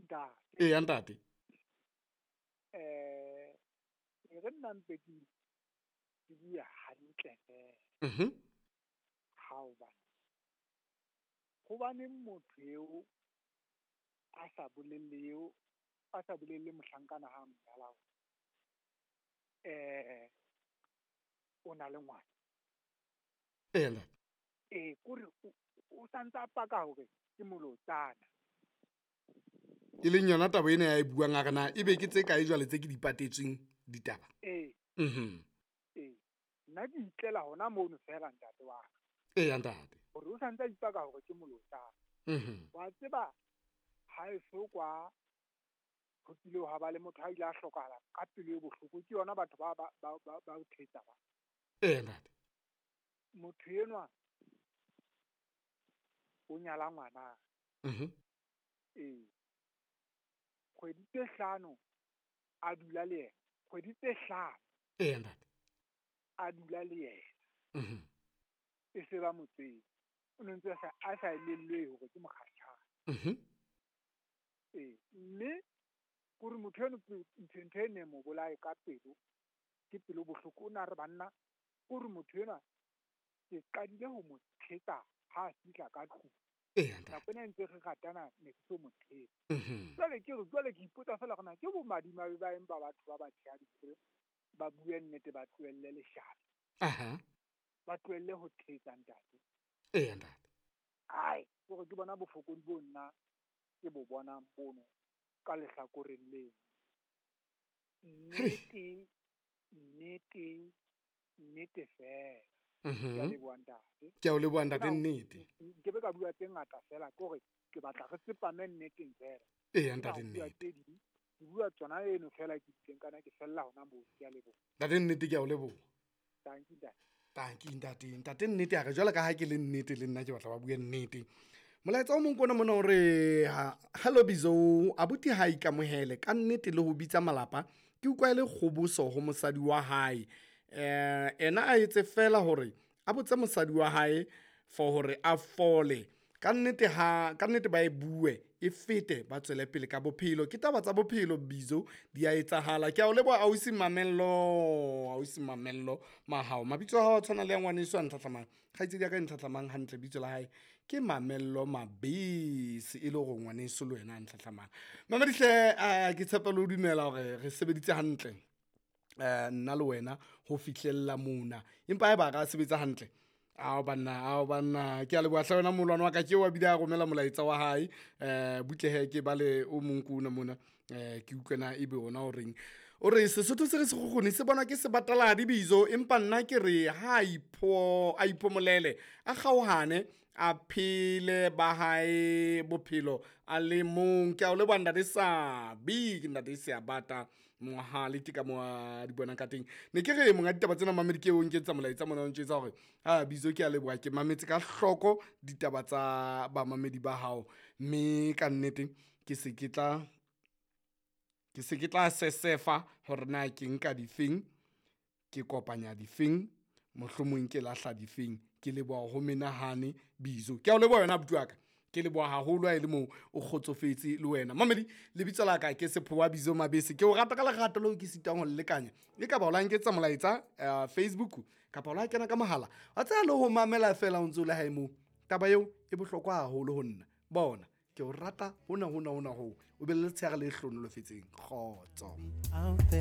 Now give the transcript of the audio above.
ntate e ya ntate re nna mpe ke bua hantle ha o bana hobaneng motho eo a sa bolelle mohlankana ha mmala o na le ngwana e ntate kore o santsa a paka hore ke molotsana e leng yona taba ena ya e buang a rena e be ke tse kae jwale tse ke di patetsweng ditaba nna ke itlela hona mono fela ntate wa ka e ya ntate hore o santse a ipaka hore ke molotsana wa tseba ha e so kwa ho tsile ha ba le motho ha ile a hlokahala ka pelo e bohloko ke yona batho ba o thetsa ba e ntate motho enwa o nyala ngwana kgwedi tse 5 a dula le yena kgwedi tse 5 e ntate a dula le yena e se ba motseng o ne ntse a sa elellwe hore ke mokgatjhane mme gore motho eno ntho ene mo bolae ka pelo ke pelo bohloko o na re banna gore motho ena ke qadile ho mo thetsa ha a fihla ka tlung nako ena ntse re ratana ne ke so mo thetsa jwale ke ipotsa fela gona ke bomadimabe ba empa batho ba batshehadi ba bue nnete ba tlohelle leshano ba tlohelle ho thetsa ntate ntate ai gore ke bona bofokodi bo nna ke bo bonang bono ka lehlakoreng leo nnete fela ke a leboha ntate ke a o leboha ntate nnete ke be ka bua tse ngata fela kore ke batla re tsepame nneteng fela ntate nnete ke bua tsona eno fela ke itseng kana ke fella hona moo ke a leboha ntate nnete ke a o leboha tanki ntate nnete a re jwale ka ha ke le nnete le nna ke batla ba bue nnete molaetsa o mong kona mona hore hello Bizo abuti ha ikamohele ka nnete le ho bitsa malapa ke utlwa ile kgoboso ho mosadi wa hae ena a etse fela hore a botse mosadi wa hae for hore a fole ka nnete ba e bue e fete ba tswele pele ka bophelo ke taba tsa bophelo Bizo di a etsahala ke a o leboha ausi mamello mahao mabitso a hao tshwana le ya ngwaneso a ntlhatlamang kgaitsedi ya ka ntlhatlamang hantle bitso la hae ke mamello mabese e le gore ngwaneso le wena a ntlhatlamang mamadihle ke tshepa le ho dumela hore re sebeditse hantle nna le wena ho fihlella mona empa ba ka sebetsa hantle ao banna ke a leboha hlona molwana wa ka ke wa bile a romela molaetsa wa hae butlehe ke bale o mong kuna mona ke utlwena ebe ona o reng o re Sesotho se re se gogone se bona ke se bataladi Bizo empa nna ke re ha a iphomolele a kgaohane a phele ba hae bophelo a le mong ke a o leboha ntate Sabi ke ntate se a bata mohale tika mo di bona ka teng ne ke re monga ditaba tsena mamedi ke o nketsa molaetsa mona o ntjwetsa hore Bizo ke a leboha ke mametse ka hloko ditaba tsa ba mamedi ba hao mme ka nnete ke se ke tla sesefa hore na ke nka difeng ke kopanya difeng mohlomong ke lahla difeng ke leboha ho menahane Bizo ke a o leboha yona abuti wa ka ke leboha haholo a ile mo o kgotsofetse le wena mamedi lebitso la ka ke Sephowa Bizo Mabese ke o rata ka lerato leo ke sitang ho lekanya e ka ba o la nketsa molaetsa Facebook kapa o la kena ka mohala wa tsaya le ho mamela fela o ntse o le hae mo taba eo e bohlokwa haholo ho nna bona ke o rata hona ho o be le letshehare le hlonolofetseng kgotso.